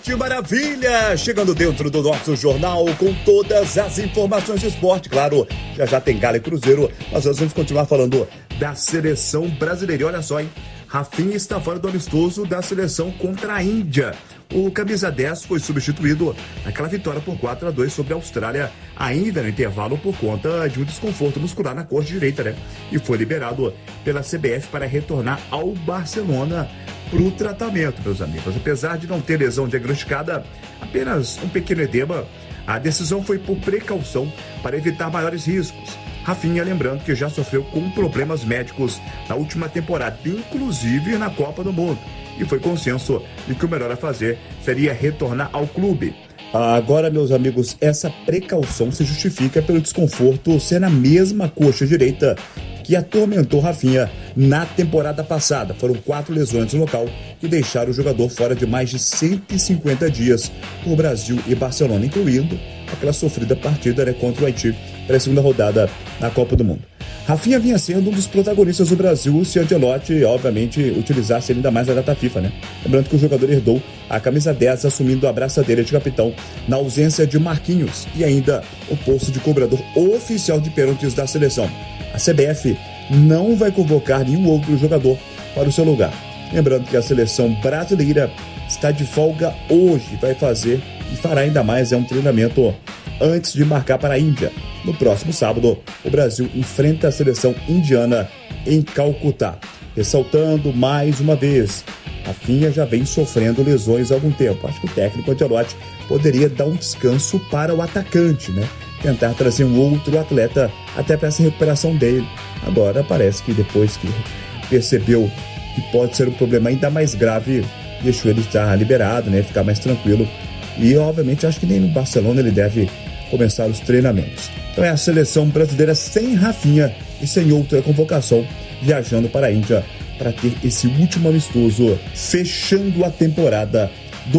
Que maravilha! Chegando dentro do nosso jornal com todas as informações de esporte. Claro, já tem Galo e Cruzeiro, mas nós vamos continuar falando da seleção brasileira. E olha só, hein? Rafinha está fora do amistoso da seleção contra a Índia. O camisa 10 foi substituído naquela vitória por 4-2 sobre a Austrália, ainda no intervalo por conta de um desconforto muscular na coxa direita, né? E foi liberado pela CBF para retornar ao Barcelona para o tratamento, meus amigos. Apesar de não ter lesão diagnosticada, apenas um pequeno edema, a decisão foi por precaução para evitar maiores riscos. Rafinha, lembrando que já sofreu com problemas médicos na última temporada, inclusive na Copa do Mundo. E foi consenso de que o melhor a fazer seria retornar ao clube. Agora, meus amigos, essa precaução se justifica pelo desconforto ser na mesma coxa direita que atormentou Rafinha na temporada passada. Foram 4 lesões no local que deixaram o jogador fora de mais de 150 dias por Brasil e Barcelona, incluindo aquela sofrida partida, né, contra o Haiti para a segunda rodada na Copa do Mundo. Rafinha vinha sendo um dos protagonistas do Brasil se Ancelotti, obviamente, utilizasse ainda mais a data FIFA, né? Lembrando que o jogador herdou a camisa 10, assumindo a braçadeira de capitão na ausência de Marquinhos e ainda o posto de cobrador oficial de pênaltis da seleção. A CBF não vai convocar nenhum outro jogador para o seu lugar. Lembrando que a seleção brasileira está de folga hoje, vai fazer e fará ainda mais um treinamento antes de embarcar para a Índia. No próximo sábado, o Brasil enfrenta a seleção indiana em Calcutá. Ressaltando mais uma vez, Rafinha já vem sofrendo lesões há algum tempo. Acho que o técnico Ancelotti poderia dar um descanso para o atacante, né? Tentar trazer um outro atleta até para essa recuperação dele. Agora parece que depois que percebeu que pode ser um problema ainda mais grave, deixou ele estar liberado, né? Ficar mais tranquilo. E obviamente acho que nem no Barcelona ele deve começar os treinamentos. Então é a seleção brasileira sem Rafinha e sem outra convocação, viajando para a Índia para ter esse último amistoso, fechando a temporada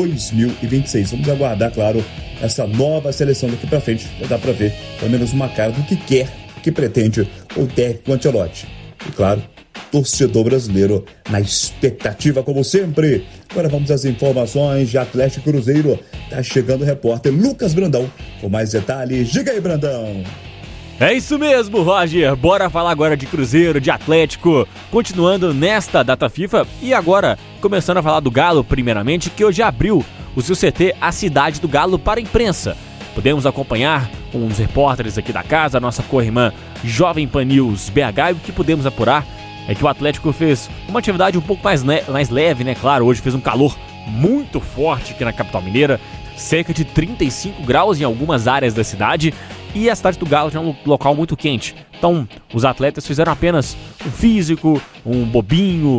2026. Vamos aguardar, claro, essa nova seleção daqui para frente, para dar para ver pelo menos uma cara do que quer, que pretende o técnico Ancelotti. E claro, torcedor brasileiro na expectativa como sempre. Agora vamos às informações de Atlético e Cruzeiro. Tá chegando o repórter Lucas Brandão com mais detalhes. Diga aí, Brandão. É isso mesmo, Roger. Bora falar agora de Cruzeiro, de Atlético, continuando nesta data FIFA e agora começando a falar do Galo, primeiramente, que hoje abriu o seu CT, a Cidade do Galo, para a imprensa. Podemos acompanhar com os repórteres aqui da casa, a nossa co-irmã Jovem Pan News BH, e o que podemos apurar é que o Atlético fez uma atividade um pouco mais leve, né? Claro, hoje fez um calor muito forte aqui na capital mineira, cerca de 35 graus em algumas áreas da cidade, e a Cidade do Galo já é um local muito quente. Então, os atletas fizeram apenas um físico, um bobinho,